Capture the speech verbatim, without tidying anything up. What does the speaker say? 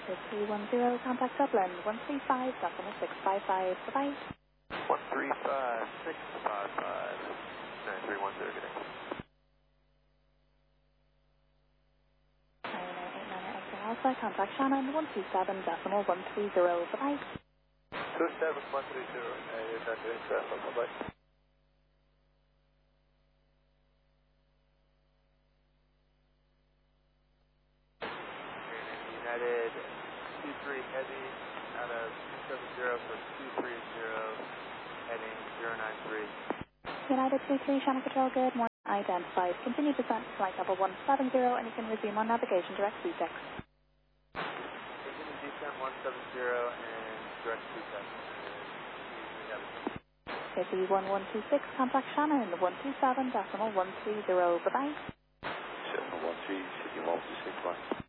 three one zero, contact Dublin, one three five, decimal six five five, bye-bye. one three five, six five five, nine three one zero, good day. nine nine eight nine X Alpha, contact Shannon, one two seven, decimal one three zero, bye-bye. two seven one three zero, eight nine eight seven, bye-bye. United two three heavy out of two seven zero for two three zero, heading zero nine three. United two three, Shannon Control, good morning. Identified. Continue descent to flight level one seven zero, and you can resume on navigation direct C six. Continue descent one seven zero and direct C six. K C one one two six, contact Shannon, one two seven, decimal one three zero, bye-bye. seven one three, City one two six one.